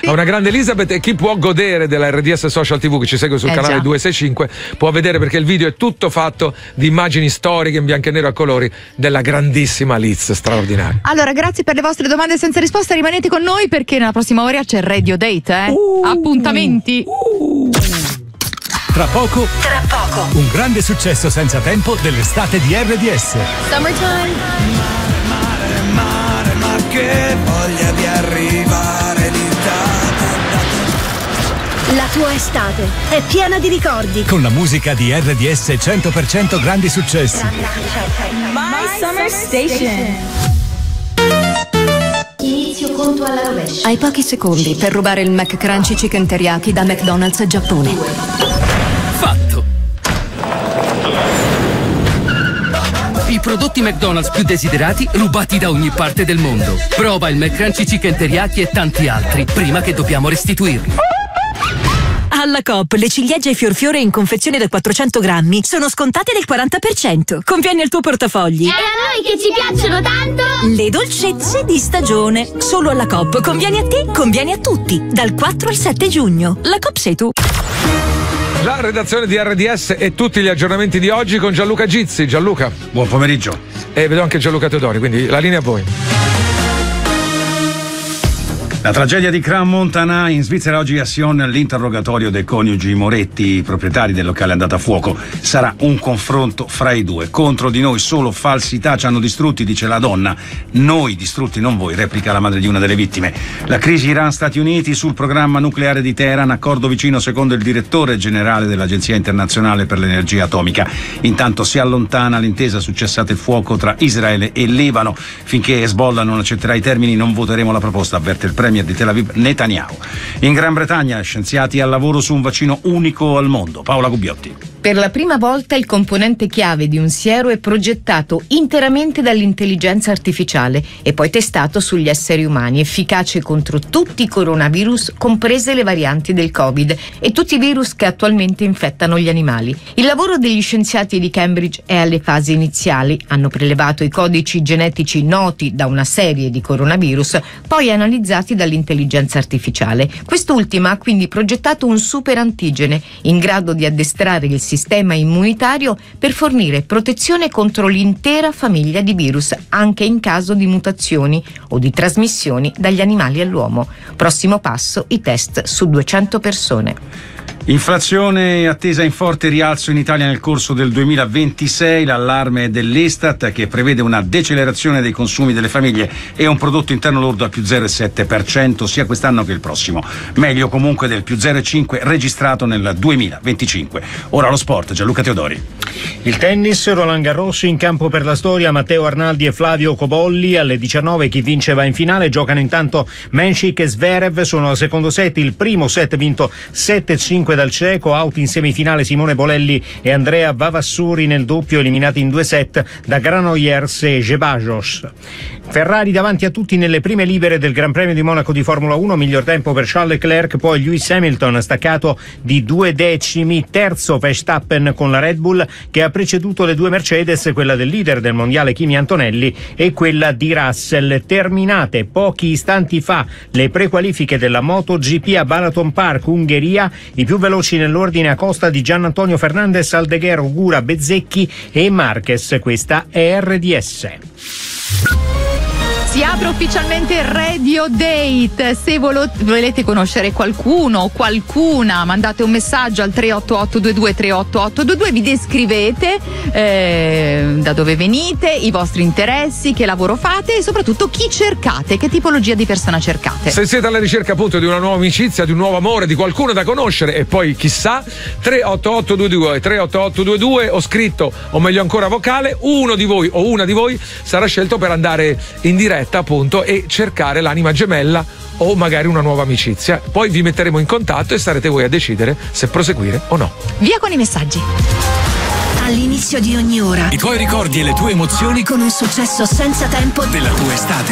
a una grande Elisabeth, e chi può godere della RDS Social TV che ci segue sul canale 265 può vedere, perché il video è tutto fatto di immagini storiche in bianco e nero a colori della grandissima Liz, straordinaria. Allora, grazie per le vostre domande senza risposta, rimanete con noi perché nella prossima ora c'è Radio Date, appuntamenti. Tra poco, un grande successo senza tempo dell'estate di RDS. Summertime. Ma che voglia di arrivare di La tua estate è piena di ricordi. Con la musica di RDS 100% grandi successi. My Summer Station. Inizio conto alla rovescia. Hai pochi secondi per rubare il McCrunchy Chicken Teriyaki da McDonald's Giappone. Fatto. I prodotti McDonald's più desiderati rubati da ogni parte del mondo. Prova il McCrunchy Chicken Teriyaki e tanti altri prima che dobbiamo restituirli. Alla Coop le ciliegie fiorfiore in confezione da 400 grammi sono scontate del 40%. Conviene al tuo portafogli. E a noi che ci piacciono tanto Le dolcezze di stagione. Solo alla Coop. Conviene a te, conviene a tutti. Dal 4 al 7 giugno. La Coop sei tu. La redazione di RDS e tutti gli aggiornamenti di oggi con Gianluca Gizzi. Gianluca. Buon pomeriggio. E vedo anche Gianluca Teodori, quindi la linea a voi. La tragedia di Crans-Montana. In Svizzera oggi a Sion l'interrogatorio dei coniugi Moretti, proprietari del locale andato a fuoco. Sarà un confronto fra i due. Contro di noi solo falsità ci hanno distrutti, dice la donna. Noi distrutti, non voi, replica la madre di una delle vittime. La crisi Iran-Stati Uniti sul programma nucleare di Teheran, accordo vicino secondo il direttore generale dell'Agenzia Internazionale per l'Energia Atomica. Intanto si allontana l'intesa su cessate il fuoco tra Israele e Libano. Finché Hezbollah non accetterà i termini non voteremo la proposta, avverte il premier di Tel Aviv Netanyahu. In Gran Bretagna scienziati al lavoro su un vaccino unico al mondo. Paola Gubbiotti. Per la prima volta il componente chiave di un siero è progettato interamente dall'intelligenza artificiale e poi testato sugli esseri umani, efficace contro tutti i coronavirus, comprese le varianti del Covid e tutti i virus che attualmente infettano gli animali. Il lavoro degli scienziati di Cambridge è alle fasi iniziali. Hanno prelevato i codici genetici noti da una serie di coronavirus, poi analizzati dall'intelligenza artificiale. Quest'ultima ha quindi progettato un super antigene in grado di addestrare il sistema immunitario per fornire protezione contro l'intera famiglia di virus, anche in caso di mutazioni o di trasmissioni dagli animali all'uomo. Prossimo passo, i test su 200 persone. Inflazione attesa in forte rialzo in Italia nel corso del 2026, l'allarme è dell'Istat che prevede una decelerazione dei consumi delle famiglie e un prodotto interno lordo a più 0,7% sia quest'anno che il prossimo, meglio comunque del più 0,5% registrato nel 2025. Ora lo sport, Gianluca Teodori. Il tennis, Roland Garros, in campo per la storia Matteo Arnaldi e Flavio Cobolli. Alle 19 chi vince va in finale. Giocano intanto Menchik e Zverev, sono al secondo set, il primo set vinto 7-5 dal ceco. Out in semifinale Simone Bolelli e Andrea Vavassuri nel doppio, eliminati in 2 set da Granollers e Gebajos. Ferrari davanti a tutti nelle prime libere del Gran Premio di Monaco di Formula 1, miglior tempo per Charles Leclerc, poi Lewis Hamilton staccato di 2 decimi, terzo Verstappen con la Red Bull che ha preceduto le 2 Mercedes, quella del leader del mondiale Kimi Antonelli e quella di Russell. Terminate pochi istanti fa le prequalifiche della MotoGP a Balaton Park, Ungheria, i più veloci nell'ordine Acosta, Di Gianantonio Fernandez, Aldeguer, Gura, Bezzecchi e Marquez. Questa è RDS. Si apre ufficialmente Radio Date. Se volete conoscere qualcuno o qualcuna, mandate un messaggio al 38822 vi descrivete da dove venite, i vostri interessi, che lavoro fate e soprattutto chi cercate, che tipologia di persona cercate. Se siete alla ricerca appunto di una nuova amicizia, di un nuovo amore, di qualcuno da conoscere e poi chissà, 38822 ho scritto, o meglio ancora vocale, uno di voi o una di voi sarà scelto per andare in diretta appunto e cercare l'anima gemella o magari una nuova amicizia. Poi vi metteremo in contatto e sarete voi a decidere se proseguire o no. Via con i messaggi. All'inizio di ogni ora I tuoi ricordi e le tue emozioni con un successo senza tempo della tua estate.